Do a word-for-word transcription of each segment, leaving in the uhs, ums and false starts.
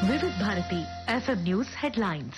వివిధ Bharati FM news headlines.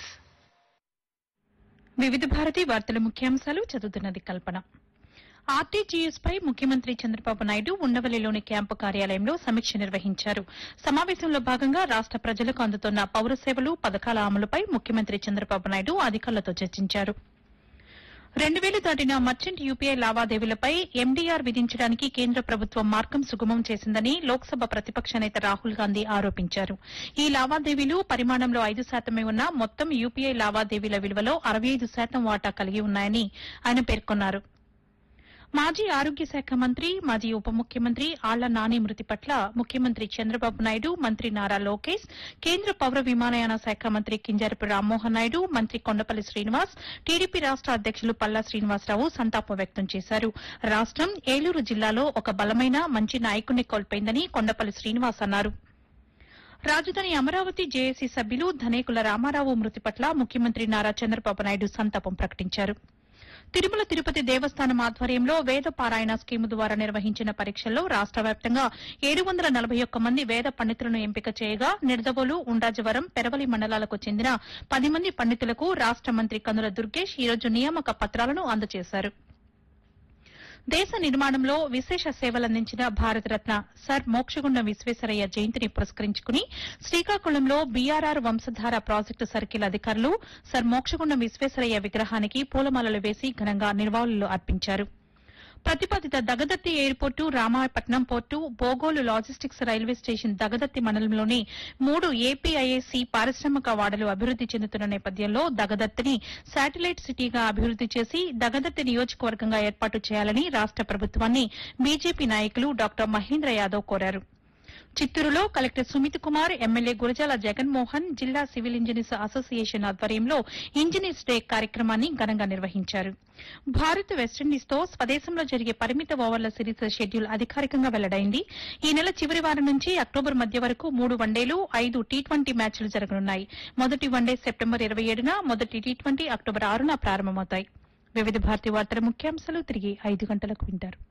వివిధ భారతి వార్తల ముఖ్యాంశాలు చదువుతున్నది కల్పన. ఆర్టీజీఎస్ పై ముఖ్యమంత్రి చంద్రబాబు నాయుడు ఉండవల్లిలోని క్యాంపు కార్యాలయంలో సమీక్ష నిర్వహించారు. సమావేశంలో భాగంగా రాష్ట ప్రజలకు అందుతున్న పౌర సేవలు పథకాల అమలుపై ముఖ్యమంత్రి చంద్రబాబు నాయుడు అధికారులతో చర్చించారు. రెండు వేలు దాటిన మర్చెంట్ యూపీఐ లావాదేవీలపై ఎండీఆర్ విధించడానికి కేంద్ర ప్రభుత్వం మార్గం సుగమం చేసిందని లోక్సభ ప్రతిపక్ష నేత రాహుల్ గాంధీ ఆరోపించారు. ఈ లావాదేవీలు పరిమాణంలో ఐదు శాతమే ఉన్న మొత్తం యూపీఐ లావాదేవీల విలువలో అరవై ఐదు శాతం వాటా కలిగి ఉన్నాయని ఆయన పేర్కొన్నారు. మాజీ ఆరోగ్య శాఖ మంత్రి మాజీ ఉప ముఖ్యమంత్రి ఆళ్ల నాని మృతి పట్ల ముఖ్యమంత్రి చంద్రబాబు నాయుడు, మంత్రి నారా లోకేష్, కేంద్ర పౌర విమానయాన శాఖ మంత్రి కింజరాపు రామ్మోహన్ నాయుడు, మంత్రి కొండపల్లి శ్రీనివాస్, టీడీపీ రాష్ట అధ్యకులు పల్లా శ్రీనివాసరావు సంతాపం వ్యక్తం చేశారు. రాష్టం ఏలూరు జిల్లాలో ఒక బలమైన మంచి నాయకుడిని కోల్పోయిందని కొండపల్లి శ్రీనివాస్ అన్నారు. రాజధాని అమరావతి జేఏసీ సభ్యులు ధనేకుల రామారావు మృతి పట్ల ముఖ్యమంత్రి నారా చంద్రబాబు నాయుడు సంతాపం ప్రకటించారు. తిరుమల తిరుపతి దేవస్థానం ఆధ్వర్యంలో వేద పారాయణ స్కీము ద్వారా నిర్వహించిన పరీక్షల్లో రాష్ట వ్యాప్తంగా ఏడు వందల నలభై ఒక్క మంది వేద పండితులను ఎంపిక చేయగా నిడదవోలు, ఉండాజవరం, పెరవలి మండలాలకు చెందిన పది మంది పండితులకు రాష్ట మంత్రి కందుల దుర్గేష్ ఈరోజు నియామక పత్రాలను అందజేశారు. దేశ నిర్మాణంలో విశేష సేవలందించిన భారతరత్న సర్ మోక్షగుండం విశ్వేశ్వరయ్య జయంతిని పురస్కరించుకుని శ్రీకాకుళంలో బీఆర్ఆర్ వంశధార ప్రాజెక్టు సర్కిల్ అధికారులు సర్ మోక్షగుండం విశ్వేశ్వరయ్య విగ్రహానికి పూలమాలలు వేసి ఘనంగా నివాళులు అర్పించారు. ప్రతిపాదిత Dagadarthi airport, Ramayapatnam port, Bogolu logistics railway station Dagadarthi మండలంలోని మూడు ఏపీఐఏసీ పారిశ్రామిక వాడలు అభివృద్ది చెందుతున్న నేపథ్యంలో దగదత్తిని శాటిలైట్ సిటీగా అభివృద్ది చేసి దగదత్తి నియోజకవర్గంగా ఏర్పాటు చేయాలని రాష్ట ప్రభుత్వాన్ని బీజేపీ నాయకులు డాక్టర్ మహేంద్ర యాదవ్ కోరారు. చిత్తూరులో కలెక్టర్ సుమిత్ కుమార్, ఎమ్మెల్యే గురజాల జగన్మోహన్, జిల్లా సివిల్ ఇంజనీర్స్ అసోసియేషన్ ఆధ్వర్యంలో ఇంజనీర్స్ డే కార్యక్రమాన్ని ఘనంగా నిర్వహించారు. భారత్ వెస్టిండీస్తో స్వదేశంలో జరిగే పరిమిత ఓవర్ల సిరీస్ షెడ్యూల్ అధికారికంగా వెల్లడైంది. ఈ నెల చివరి వారం నుంచి అక్టోబర్ మధ్య వరకు మూడు వన్డేలు, ఐదు టీ ట్వంటీ మ్యాచ్లు జరగనున్నాయి. మొదటి వన్డే సెప్టెంబర్ ఇరవై ఏడున, మొదటి టీ ట్వంటీ అక్టోబర్ ఆరున ప్రారంభమవుతాయి. వివిధ భారతి వార్తల ముఖ్యాంశాలు తిరిగి ఐదు గంటలకు వింటారు.